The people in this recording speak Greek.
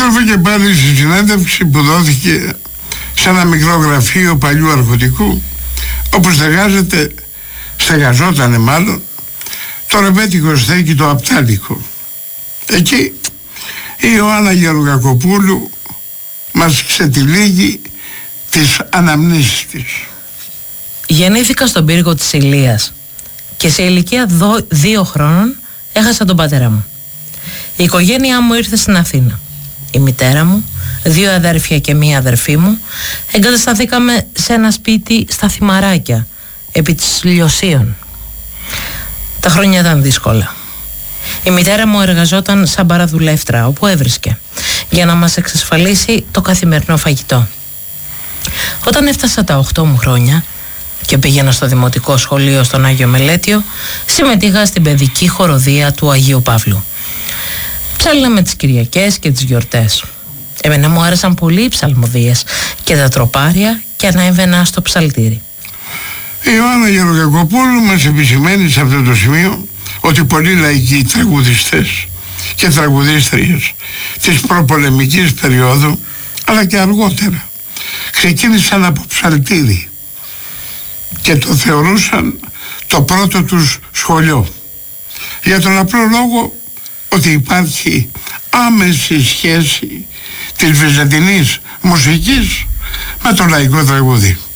Επιστρέφω και πάλι στη συνέντευξη που δόθηκε σε ένα μικρό γραφείο παλιού αρχοντικού, όπου στεγαζότανε μάλλον το ρεμπέτικο στέκι το Απτάλικο. Εκεί η Ιωάννα Γεωργακοπούλου μας ξετυλίγει τις αναμνήσεις της. Γεννήθηκα στον πύργο της Ηλίας και σε ηλικία 2 χρόνων έχασα τον πατέρα μου. Η οικογένειά μου ήρθε στην Αθήνα. Η μητέρα μου, 2 αδέρφια και 1 αδερφή μου εγκατασταθήκαμε σε ένα σπίτι στα Θυμαράκια επί της Λιωσίων. Τα χρόνια ήταν δύσκολα. Η μητέρα μου εργαζόταν σαν παραδουλεύτρα όπου έβρισκε για να μας εξασφαλίσει το καθημερινό φαγητό. Όταν έφτασα τα 8 μου χρόνια και πήγαινα στο δημοτικό σχολείο στον Άγιο Μελέτιο, συμμετείχα στην παιδική χοροδία του Αγίου Παύλου. Ψάλιναμε τις Κυριακές και τις γιορτές. Εμένα μου άρεσαν πολύ οι ψαλμοδίες και τα τροπάρια και ανέβαινα στο ψαλτήρι. Η Ιωάννα Γεωργακοπούλου μας επισημαίνει σε αυτό το σημείο ότι πολλοί λαϊκοί τραγουδιστές και τραγουδίστριες της προπολεμικής περίοδου, αλλά και αργότερα, ξεκίνησαν από ψαλτήρι και το θεωρούσαν το πρώτο τους σχολείο, για τον απλό λόγο ότι υπάρχει άμεση σχέση της βυζαντινής μουσικής με το λαϊκό τραγούδι.